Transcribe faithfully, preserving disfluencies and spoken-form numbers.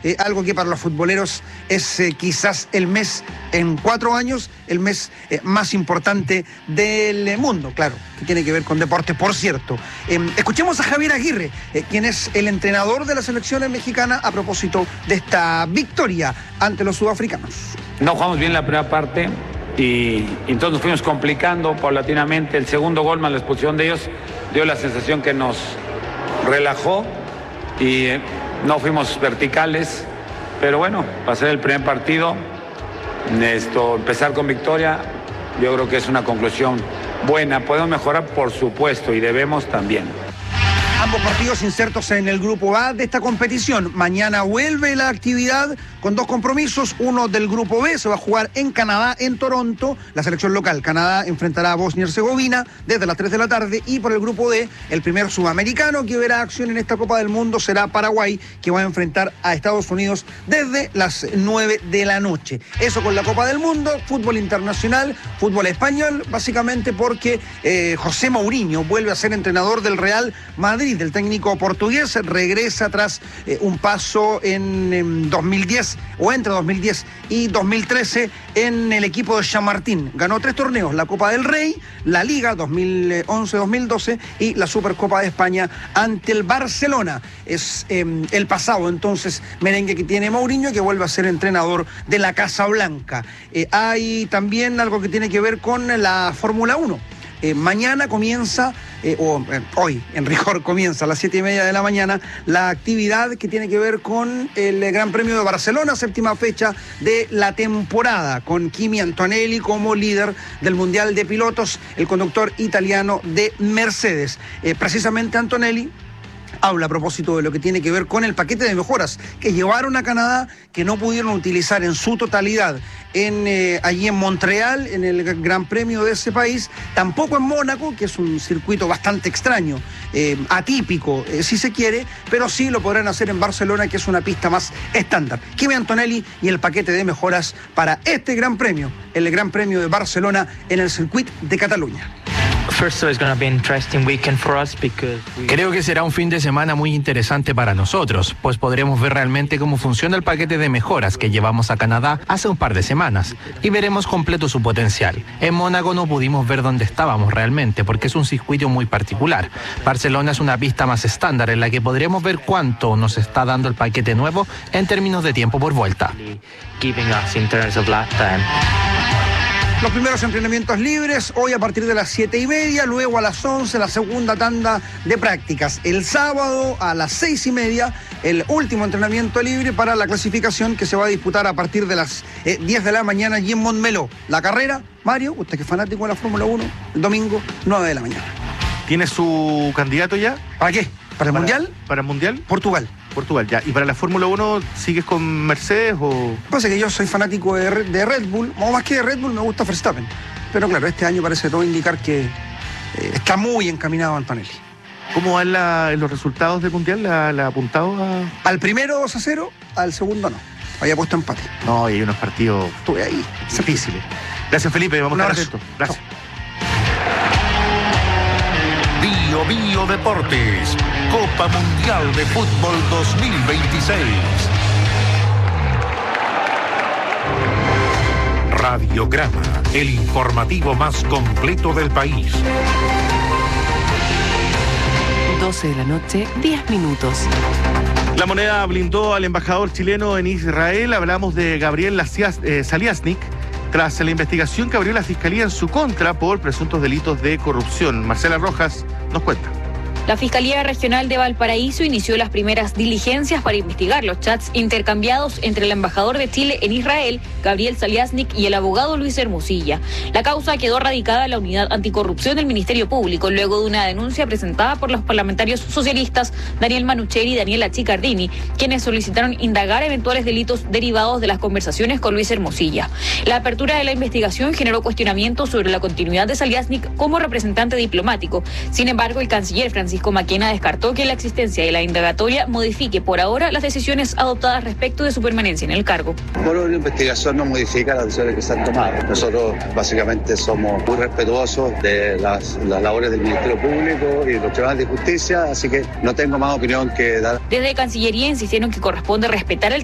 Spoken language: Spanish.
eh, algo que para los futboleros es eh, quizás el mes en cuatro años, el mes eh, más importante del eh, mundo, claro, que tiene que ver con deporte, por cierto. Eh, escuchemos a Javier Aguirre, eh, quien es el entrenador de la selección mexicana a propósito de esta victoria ante los sudafricanos. No jugamos bien la primera parte y, y entonces nos fuimos complicando paulatinamente. El segundo gol más la expulsión de ellos dio la sensación que nos relajó y eh, no fuimos verticales, pero bueno, para ser el primer partido, esto, empezar con victoria, yo creo que es una conclusión buena. Podemos mejorar, por supuesto, y debemos también. Ambos partidos insertos en el grupo A de esta competición. Mañana vuelve la actividad con dos compromisos. Uno del grupo B se va a jugar en Canadá, en Toronto. La selección local, Canadá, enfrentará a Bosnia y Herzegovina desde las tres de la tarde. Y por el grupo D, el primer sudamericano que verá acción en esta Copa del Mundo será Paraguay, que va a enfrentar a Estados Unidos desde las nueve de la noche. Eso con la Copa del Mundo, fútbol internacional, fútbol español, básicamente porque eh, José Mourinho vuelve a ser entrenador del Real Madrid. El técnico portugués regresa tras eh, un paso en, en dos mil diez o entre dos mil diez y dos mil trece en el equipo de Chamartín. Ganó tres torneos, la Copa del Rey, la Liga dos mil once dos mil doce y la Supercopa de España ante el Barcelona. Es eh, el pasado entonces merengue que tiene Mourinho, que vuelve a ser entrenador de la Casa Blanca. Eh, hay también algo que tiene que ver con la Fórmula uno. Eh, mañana comienza, eh, o eh, hoy en rigor comienza a las siete y media de la mañana, la actividad que tiene que ver con el Gran Premio de Barcelona, séptima fecha de la temporada, con Kimi Antonelli como líder del Mundial de Pilotos, el conductor italiano de Mercedes. Eh, precisamente Antonelli habla a propósito de lo que tiene que ver con el paquete de mejoras que llevaron a Canadá, que no pudieron utilizar en su totalidad en, eh, allí en Montreal, en el Gran Premio de ese país, tampoco en Mónaco, que es un circuito bastante extraño, eh, atípico, eh, si se quiere, pero sí lo podrán hacer en Barcelona, que es una pista más estándar. Kimi Antonelli y el paquete de mejoras para este Gran Premio, el Gran Premio de Barcelona en el circuito de Cataluña. Creo que será un fin de semana muy interesante para nosotros, pues podremos ver realmente cómo funciona el paquete de mejoras que llevamos a Canadá hace un par de semanas y veremos completo su potencial. En Mónaco no pudimos ver dónde estábamos realmente porque es un circuito muy particular. Barcelona es una pista más estándar en la que podremos ver cuánto nos está dando el paquete nuevo en términos de tiempo por vuelta. Los primeros entrenamientos libres, hoy a partir de las siete y media, luego a las once la segunda tanda de prácticas. El sábado a las seis y media, el último entrenamiento libre para la clasificación que se va a disputar a partir de las eh, diez de la mañana allí en Montmeló. La carrera, Mario, usted que es fanático de la Fórmula uno, el domingo, nueve de la mañana. ¿Tiene su candidato ya? ¿Para qué? ¿Para el ¿Para, Mundial? ¿Para el Mundial? Portugal. Portugal, ya. ¿Y para la Fórmula uno sigues con Mercedes o...? Pasa que yo soy fanático de Red, de Red Bull, o más que de Red Bull me gusta Verstappen. Pero claro, este año parece todo indicar que eh, está muy encaminado Antonelli. ¿Cómo van la, los resultados del Mundial? ¿La, la apuntado a...? Al primero dos a cero, al segundo no. Había puesto empate. No, y hay unos partidos... Estuve ahí. Difíciles. Gracias, Felipe. Vamos a estar atentos. Gracias. Bio Bio Deportes, Copa Mundial de Fútbol dos mil veintiséis. Radiograma, el informativo más completo del país. doce de la noche, diez minutos. La Moneda blindó al embajador chileno en Israel. Hablamos de Gabriel Saliasnik, tras la investigación que abrió la Fiscalía en su contra por presuntos delitos de corrupción. Marcela Rojas nos cuenta. La Fiscalía Regional de Valparaíso inició las primeras diligencias para investigar los chats intercambiados entre el embajador de Chile en Israel, Gabriel Saliasnik, y el abogado Luis Hermosilla. La causa quedó radicada en la Unidad Anticorrupción del Ministerio Público, luego de una denuncia presentada por los parlamentarios socialistas Daniel Manucheri y Daniela Chicardini, quienes solicitaron indagar eventuales delitos derivados de las conversaciones con Luis Hermosilla. La apertura de la investigación generó cuestionamientos sobre la continuidad de Saliasnik como representante diplomático. Sin embargo, el canciller Francisco Maquena descartó que la existencia de la indagatoria modifique por ahora las decisiones adoptadas respecto de su permanencia en el cargo. Bueno, la investigación no modifica las decisiones que se han tomado. Nosotros básicamente somos muy respetuosos de las, las labores del Ministerio Público y de los tribunales de justicia, así que no tengo más opinión que dar. Desde Cancillería insistieron que corresponde respetar el